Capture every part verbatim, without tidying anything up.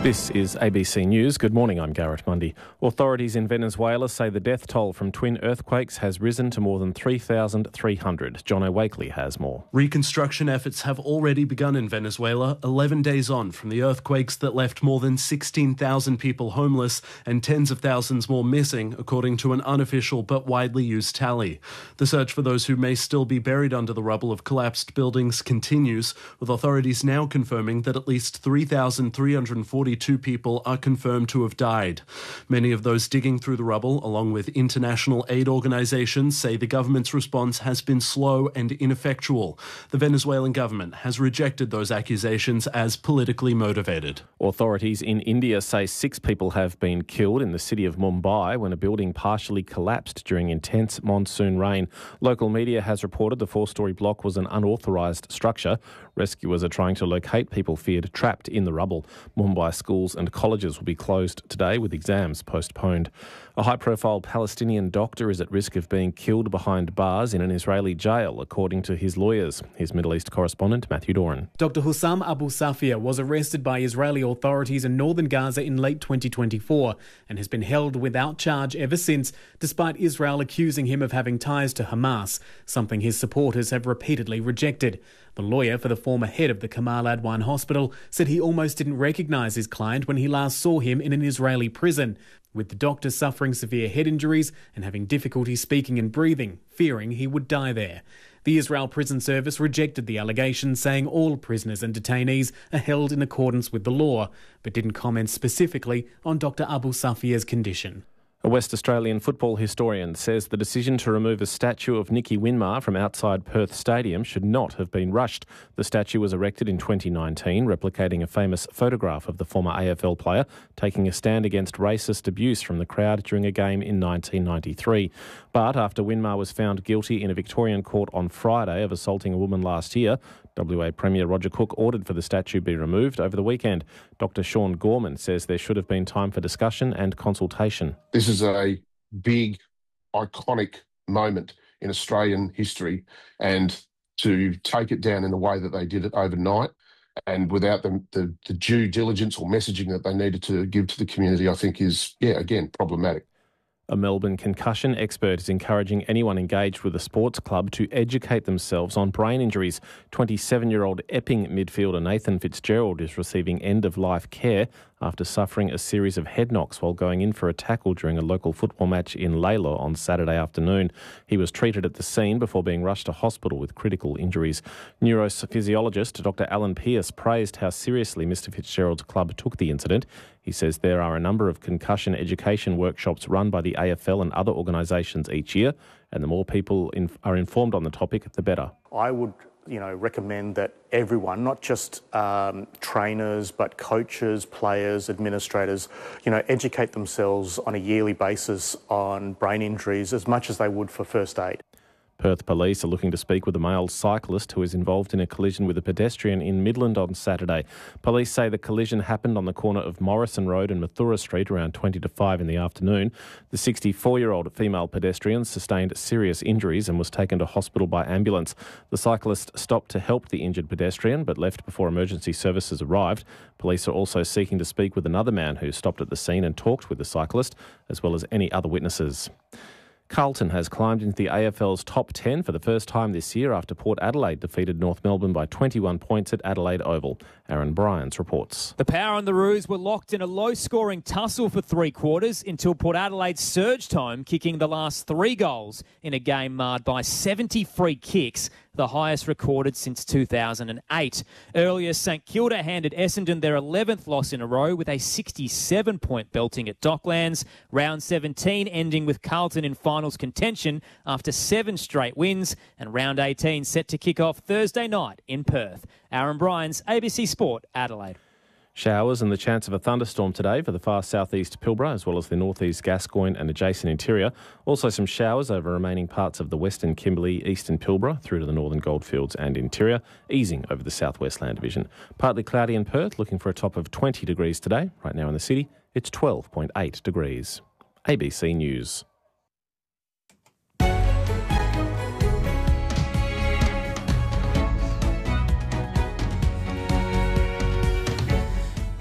This is A B C News. Good morning, I'm Garrett Mundy. Authorities in Venezuela say the death toll from twin earthquakes has risen to more than three thousand three hundred. John O'Wakely has more. Reconstruction efforts have already begun in Venezuela, eleven days on from the earthquakes that left more than sixteen thousand people homeless and tens of thousands more missing, according to an unofficial but widely used tally. The search for those who may still be buried under the rubble of collapsed buildings continues, with authorities now confirming that at least three thousand three hundred forty-two people are confirmed to have died. Many of those digging through the rubble, along with international aid organisations, say the government's response has been slow and ineffectual. The Venezuelan government has rejected those accusations as politically motivated. Authorities in India say six people have been killed in the city of Mumbai when a building partially collapsed during intense monsoon rain. Local media has reported the four-storey block was an unauthorised structure. Rescuers are trying to locate people feared trapped in the rubble. Mumbai schools and colleges will be closed today with exams postponed. A high-profile Palestinian doctor is at risk of being killed behind bars in an Israeli jail, according to his lawyers. His Middle East correspondent, Matthew Doran. Doctor Hussam Abu Safia was arrested by Israeli authorities in northern Gaza in late twenty twenty-four and has been held without charge ever since, despite Israel accusing him of having ties to Hamas, something his supporters have repeatedly rejected. The lawyer for the former head of the Kamal Adwan hospital said he almost didn't recognise his client when he last saw him in an Israeli prison, with the doctor suffering severe head injuries and having difficulty speaking and breathing, fearing he would die there. The Israel Prison Service rejected the allegation, saying all prisoners and detainees are held in accordance with the law, but didn't comment specifically on Doctor Abu Safia's condition. A West Australian football historian says the decision to remove a statue of Nicky Winmar from outside Perth Stadium should not have been rushed. The statue was erected in twenty nineteen, replicating a famous photograph of the former A F L player taking a stand against racist abuse from the crowd during a game in nineteen ninety-three. But after Winmar was found guilty in a Victorian court on Friday of assaulting a woman last year, W A Premier Roger Cook ordered for the statue be removed over the weekend. Doctor Sean Gorman says there should have been time for discussion and consultation. This is a big, iconic moment in Australian history, and to take it down in the way that they did it overnight and without the, the, the due diligence or messaging that they needed to give to the community, I think is, yeah, again, problematic. A Melbourne concussion expert is encouraging anyone engaged with a sports club to educate themselves on brain injuries. twenty-seven-year-old Epping midfielder Nathan Fitzgerald is receiving end-of-life care after suffering a series of head knocks while going in for a tackle during a local football match in Layla on Saturday afternoon. He was treated at the scene before being rushed to hospital with critical injuries. Neurophysiologist Doctor Alan Pearce praised how seriously Mister Fitzgerald's club took the incident. He says there are a number of concussion education workshops run by the A F L and other organisations each year, and the more people in, are informed on the topic, the better. I would, you know, recommend that everyone, not just um, trainers, but coaches, players, administrators, you know, educate themselves on a yearly basis on brain injuries as much as they would for first aid. Perth police are looking to speak with a male cyclist who is involved in a collision with a pedestrian in Midland on Saturday. Police say the collision happened on the corner of Morrison Road and Mathura Street around twenty to five in the afternoon. The sixty-four-year-old female pedestrian sustained serious injuries and was taken to hospital by ambulance. The cyclist stopped to help the injured pedestrian but left before emergency services arrived. Police are also seeking to speak with another man who stopped at the scene and talked with the cyclist, as well as any other witnesses. Carlton has climbed into the A F L's top ten for the first time this year after Port Adelaide defeated North Melbourne by twenty-one points at Adelaide Oval. Aaron Bryans reports. The Power and the Roos were locked in a low-scoring tussle for three quarters until Port Adelaide surged home, kicking the last three goals in a game marred by seventy free kicks, the highest recorded since two thousand eight. Earlier, St Kilda handed Essendon their eleventh loss in a row with a sixty-seven point belting at Docklands. Round seventeen ending with Carlton in finals contention after seven straight wins, and round eighteen set to kick off Thursday night in Perth. Aaron Bryans, A B C Sport, Adelaide. Showers and the chance of a thunderstorm today for the far southeast Pilbara as well as the northeast Gascoyne and adjacent interior. Also some showers over remaining parts of the western Kimberley, eastern Pilbara through to the northern Goldfields and interior, easing over the southwest Land Division. Partly cloudy in Perth, looking for a top of twenty degrees today. Right now in the city, it's twelve point eight degrees. A B C News.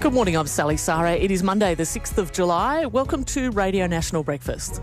Good morning, I'm Sally Sara. It is Monday the sixth of July. Welcome to Radio National Breakfast.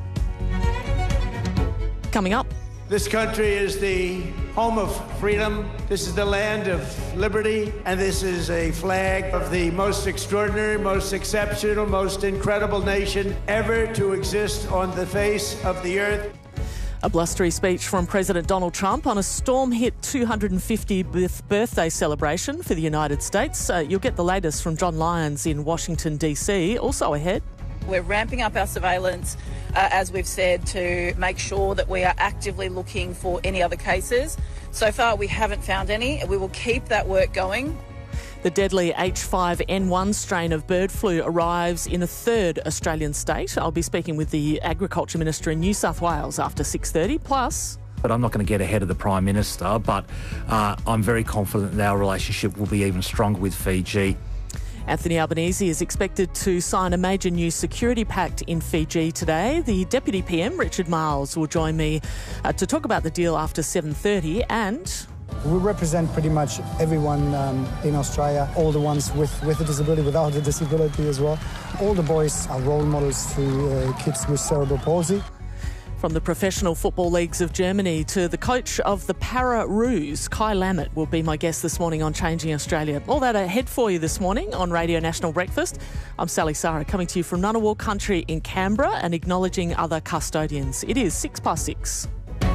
Coming up. This country is the home of freedom. This is the land of liberty. And this is a flag of the most extraordinary, most exceptional, most incredible nation ever to exist on the face of the earth. A blustery speech from President Donald Trump on a storm-hit two hundred fiftieth birthday celebration for the United States. Uh, you'll get the latest from John Lyons in Washington, D C. Also ahead. We're ramping up our surveillance, uh, as we've said, to make sure that we are actively looking for any other cases. So far, we haven't found any. We will keep that work going. The deadly H five N one strain of bird flu arrives in a third Australian state. I'll be speaking with the Agriculture Minister in New South Wales after six thirty. Plus... But I'm not going to get ahead of the Prime Minister, but uh, I'm very confident that our relationship will be even stronger with Fiji. Anthony Albanese is expected to sign a major new security pact in Fiji today. The Deputy P M, Richard Marles, will join me uh, to talk about the deal after seven thirty. And... we represent pretty much everyone um, in Australia, all the ones with, with a disability, without a disability as well. All the boys are role models to uh, kids with cerebral palsy. From the professional football leagues of Germany to the coach of the Para Roos, Kai Lammett will be my guest this morning on Changing Australia. All that ahead for you this morning on Radio National Breakfast. I'm Sally Sara, coming to you from Ngunnawal Country in Canberra and acknowledging other custodians. It is six past six.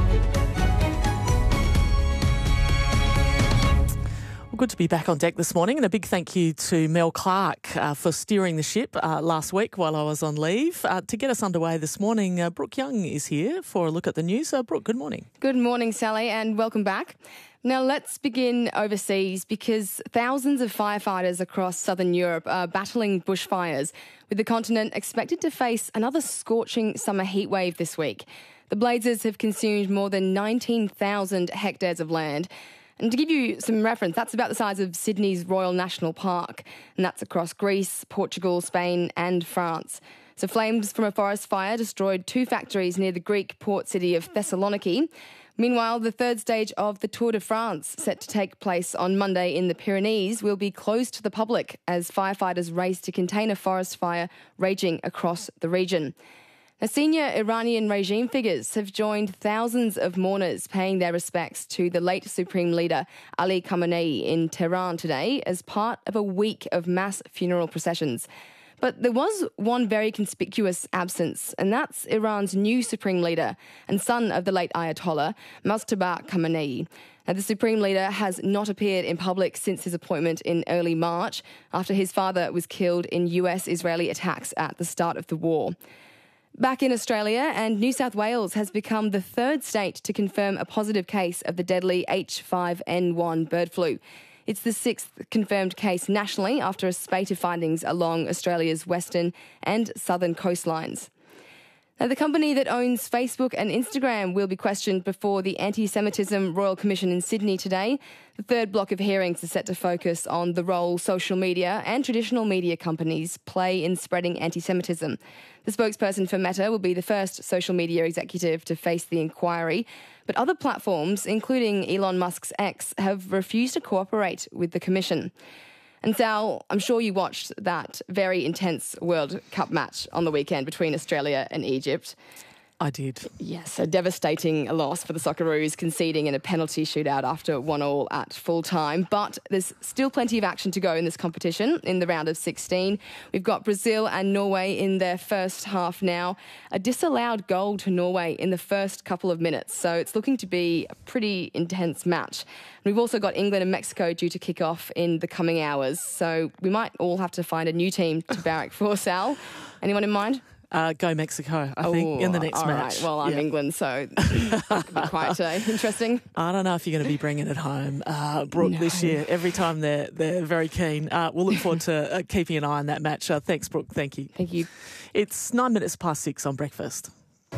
Good to be back on deck this morning, and a big thank you to Mel Clark uh, for steering the ship uh, last week while I was on leave. Uh, to get us underway this morning, uh, Brooke Young is here for a look at the news. Uh, Brooke, good morning. Good morning, Sally, and welcome back. Now let's begin overseas, because thousands of firefighters across southern Europe are battling bushfires, with the continent expected to face another scorching summer heatwave this week. The blazes have consumed more than nineteen thousand hectares of land. And to give you some reference, that's about the size of Sydney's Royal National Park, and that's across Greece, Portugal, Spain and France. So flames from a forest fire destroyed two factories near the Greek port city of Thessaloniki. Meanwhile, the third stage of the Tour de France, set to take place on Monday in the Pyrenees, will be closed to the public as firefighters race to contain a forest fire raging across the region. Now, senior Iranian regime figures have joined thousands of mourners paying their respects to the late Supreme Leader Ali Khamenei in Tehran today as part of a week of mass funeral processions. But there was one very conspicuous absence, and that's Iran's new Supreme Leader and son of the late Ayatollah, Mojtaba Khamenei. Now, the Supreme Leader has not appeared in public since his appointment in early March, after his father was killed in U S-Israeli attacks at the start of the war. Back in Australia, and New South Wales has become the third state to confirm a positive case of the deadly H five N one bird flu. It's the sixth confirmed case nationally after a spate of findings along Australia's western and southern coastlines. Now, the company that owns Facebook and Instagram will be questioned before the Anti-Semitism Royal Commission in Sydney today. The third block of hearings is set to focus on the role social media and traditional media companies play in spreading anti-Semitism. The spokesperson for Meta will be the first social media executive to face the inquiry, but other platforms, including Elon Musk's X, have refused to cooperate with the commission. And Sal, I'm sure you watched that very intense World Cup match on the weekend between Australia and Egypt. I did. Yes, a devastating loss for the Socceroos, conceding in a penalty shootout after one all at full time. But there's still plenty of action to go in this competition in the round of sixteen. We've got Brazil and Norway in their first half now. A disallowed goal to Norway in the first couple of minutes, so it's looking to be a pretty intense match. We've also got England and Mexico due to kick off in the coming hours, so we might all have to find a new team to barrack for. Sal, anyone in mind? Uh, go Mexico, I think, Ooh, in the next all match. Right. Well, I'm yeah. England, so that could be quite uh, interesting. I don't know if you're going to be bringing it home, uh, Brooke, no. this year. Every time they're they're very keen. Uh, we'll look forward to uh, keeping an eye on that match. Uh, thanks, Brooke. Thank you. Thank you. It's nine minutes past six on Breakfast.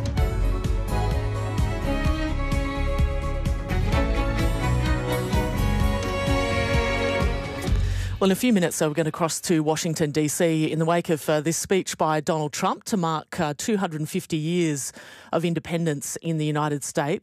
Well, in a few minutes, uh, we're going to cross to Washington, D C in the wake of uh, this speech by Donald Trump to mark uh, two hundred fifty years of independence in the United States.